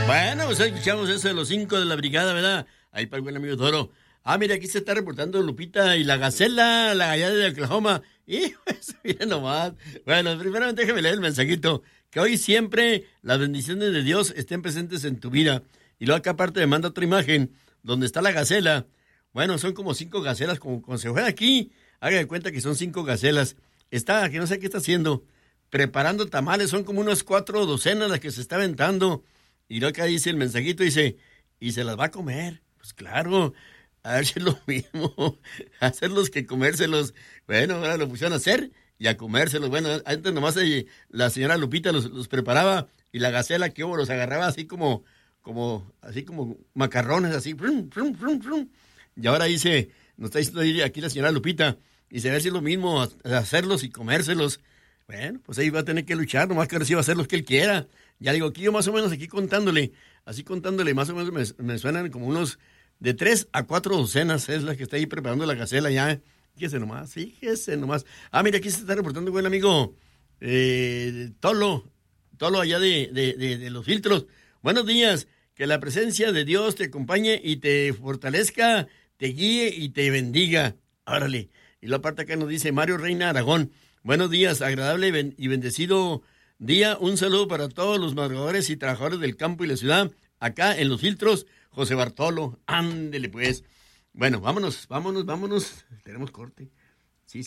Bueno, pues escuchamos eso de los 5 de la brigada, ¿verdad? Ahí para el buen amigo Toro. Ah, mira, aquí se está reportando Lupita y la Gacela, la gallada de Oklahoma. Y pues, miren nomás. Bueno, primeramente déjame leer el mensajito. Que hoy siempre las bendiciones de Dios estén presentes en tu vida. Y luego acá aparte me manda otra imagen donde está la Gacela. Bueno, son como 5 gacelas, como se fue aquí. Haga de cuenta que son 5 gacelas. Está, que no sé qué está haciendo. Preparando tamales, son como unas 4 docenas las que se está aventando. Y luego acá dice el mensajito, dice, y se las va a comer. Pues claro, a ver si es lo mismo, hacerlos que comérselos. Bueno, ahora lo pusieron a hacer y a comérselos. Bueno, antes nomás la señora Lupita los preparaba y la Gacela que los agarraba así como macarrones, así. Frum, frum, frum, frum. Y ahora dice, nos está diciendo aquí la señora Lupita, y se ve si es lo mismo, hacerlos y comérselos. Bueno, pues ahí va a tener que luchar, nomás que ahora sí va a hacer los que él quiera. Ya digo, aquí yo más o menos aquí contándole, más o menos me suenan como unos de 3 a 4 docenas, es la que está ahí preparando la Gacela ya. Fíjese nomás. Ah, mira, aquí se está reportando buen amigo Tolo allá de los filtros. Buenos días, que la presencia de Dios te acompañe y te fortalezca, te guíe y te bendiga. Órale. Y la parte acá nos dice Mario Reina Aragón. Buenos días, agradable y bendecido día. Un saludo para todos los madrugadores y trabajadores del campo y la ciudad. Acá en los filtros, José Bartolo. Ándele pues. Bueno, vámonos. Tenemos corte. Sí.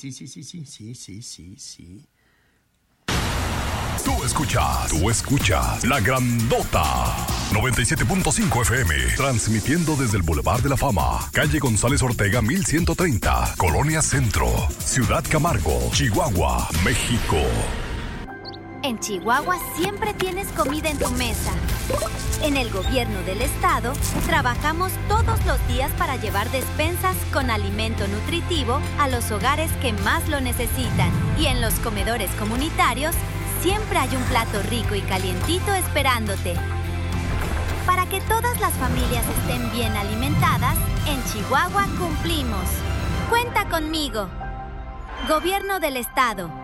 Tú escuchas La Grandota 97.5 FM, transmitiendo desde el Boulevard de la Fama, calle González Ortega 1130, Colonia Centro, Ciudad Camargo, Chihuahua, México. En Chihuahua siempre tienes comida en tu mesa. En el gobierno del estado, trabajamos todos los días para llevar despensas con alimento nutritivo a los hogares que más lo necesitan. Y en los comedores comunitarios, siempre hay un plato rico y calientito esperándote. Para que todas las familias estén bien alimentadas, en Chihuahua cumplimos. ¡Cuenta conmigo! Gobierno del Estado.